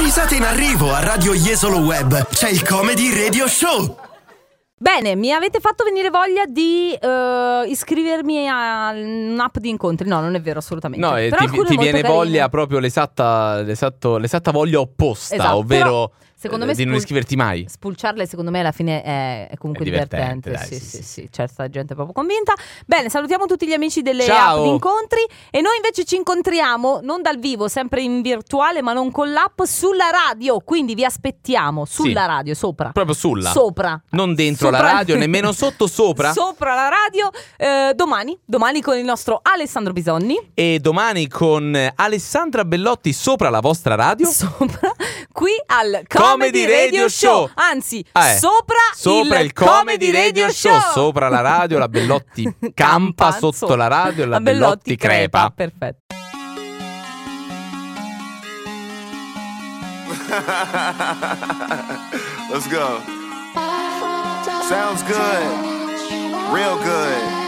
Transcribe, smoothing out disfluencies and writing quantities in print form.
Risate in arrivo a Radio Jesolo Web. C'è il Comedy Radio Show. Bene, mi avete fatto venire voglia di iscrivermi a un'app di incontri. No, non è vero assolutamente. No, ti viene voglia proprio l'esatta voglia opposta, esatto, ovvero secondo me di non iscriverti mai. Spulciarle secondo me alla fine è comunque È divertente, divertente. dai, Sì, certa gente è proprio convinta. Bene, salutiamo tutti gli amici delle Ciao. app di incontri. E noi invece ci incontriamo non dal vivo, sempre in virtuale, ma non con l'app, sulla radio. Quindi vi aspettiamo sulla radio, sopra. Proprio sulla. Sopra. Non dentro Sopra. la radio, nemmeno sotto, sopra. Sopra la radio, domani con il nostro Alessandro Bisonni. E domani con Alessandra Bellotti sopra la vostra radio. Sopra, qui al Comedy Radio Show. Anzi, sopra il Comedy Radio Show. Sopra la radio la Bellotti campa, sotto la radio la Bellotti crepa. Perfetto. Let's go. Sounds good. Real good.